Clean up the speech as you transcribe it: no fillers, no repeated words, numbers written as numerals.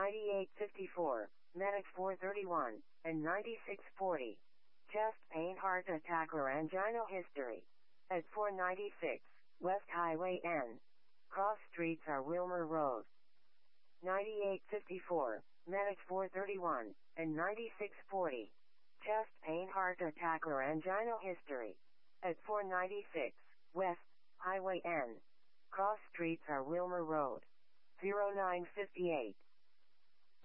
9854, Medic 431, and 9640. Chest pain, heart attack or angina history. At 496, West Highway N. Cross streets are Wilmer Road. 9854, Medic 431, and 9640. Chest pain, heart attack or angina history. At 496, West Highway N. Cross streets are Wilmer Road. 0958,